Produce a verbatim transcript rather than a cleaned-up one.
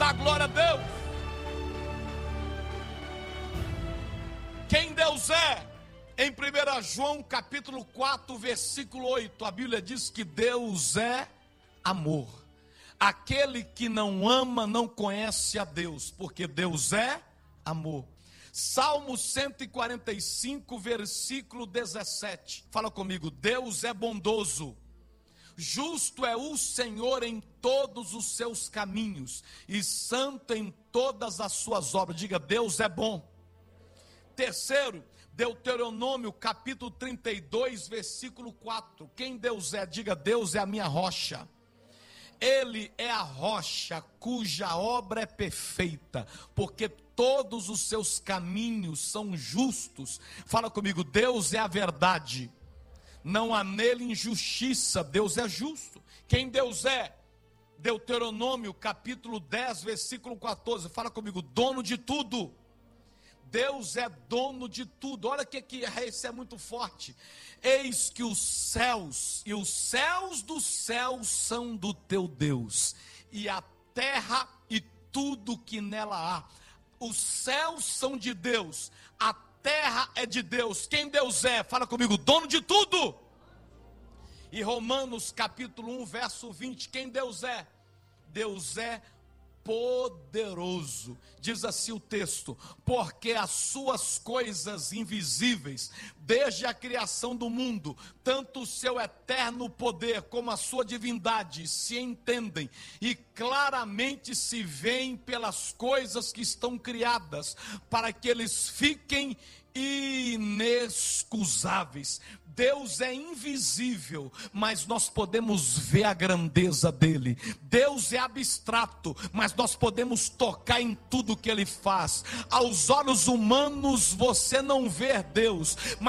Dá glória a Deus. Quem Deus é? Em primeiro João capítulo quatro, versículo oito, a Bíblia diz que Deus é amor. Aquele que não ama não conhece a Deus, porque Deus é amor. Salmo cento e quarenta e cinco, versículo dezessete, fala comigo: Deus é bondoso, justo é o Senhor em todos os seus caminhos, e santo em todas as suas obras. Diga: Deus é bom. Terceiro, Deuteronômio capítulo trinta e dois, versículo quatro, quem Deus é? Diga: Deus é a minha rocha. Ele é a rocha cuja obra é perfeita, porque todos os seus caminhos são justos. Fala comigo: Deus é a verdade, não há nele injustiça, Deus é justo. Quem Deus é? Deuteronômio capítulo dez, versículo quatorze, fala comigo: dono de tudo. Deus é dono de tudo. Olha que aqui, isso é muito forte. Eis que os céus e os céus dos céus são do teu Deus, e a terra e tudo que nela há. Os céus são de Deus, a terra é de Deus. Quem Deus é? Fala comigo: dono de tudo. E Romanos capítulo um, verso vinte, quem Deus é? Deus é poderoso. Diz assim o texto: porque as suas coisas invisíveis, desde a criação do mundo, tanto o seu eterno poder como a sua divindade se entendem e claramente se veem pelas coisas que estão criadas, para que eles fiquem inexcusáveis. Deus é invisível, mas nós podemos ver a grandeza dele. Deus é abstrato, mas nós podemos tocar em tudo que ele faz. Aos olhos humanos você não vê Deus, mas